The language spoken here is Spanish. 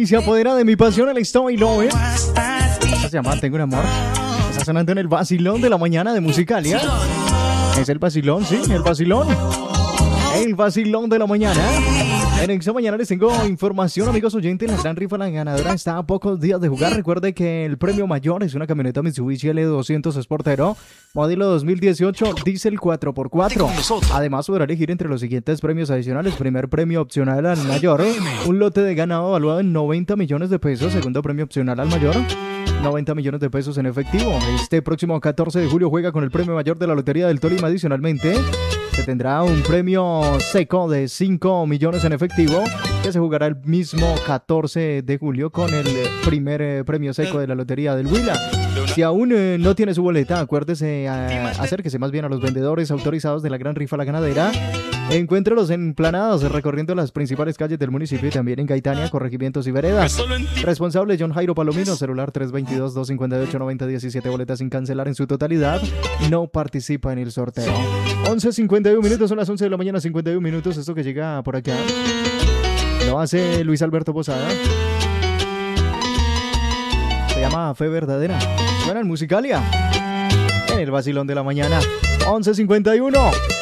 y se apodera de mi pasión, el Story Love. Esta se llama Tengo un amor. Está sonando en el vacilón de la mañana de Musicalia. Es el vacilón, sí, el vacilón. El vacilón de la mañana. En esta mañana les tengo información, amigos oyentes. La gran rifa, la ganadora está a pocos días de jugar. Recuerde que el premio mayor es una camioneta Mitsubishi L200 Sportero, modelo 2018, diésel 4x4. Además, podrá elegir entre los siguientes premios adicionales. Primer premio opcional al mayor, un lote de ganado valuado en 90 millones de pesos. Segundo premio opcional al mayor, 90 millones de pesos en efectivo. Este próximo 14 de julio juega con el premio mayor de la Lotería del Tolima. Adicionalmente, se tendrá un premio seco de 5 millones en efectivo, que se jugará el mismo 14 de julio con el primer premio seco de la Lotería del Huila. Si aún no tiene su boleta, acuérdese, acérquese más bien a los vendedores autorizados de la gran rifa La Ganadera. Encuéntrelos en planadas, recorriendo las principales calles del municipio y también en Gaitania, corregimientos y veredas. Responsable John Jairo Palomino, celular 322-258-9017, boletas sin cancelar en su totalidad. No participa en el sorteo. 11:51 minutos, son las 11 de la mañana, 51 minutos. Esto que llega por acá lo hace Luis Alberto Posada. Se llama Fe Verdadera. Suena en Musicalia, en el vacilón de la mañana. 11:51.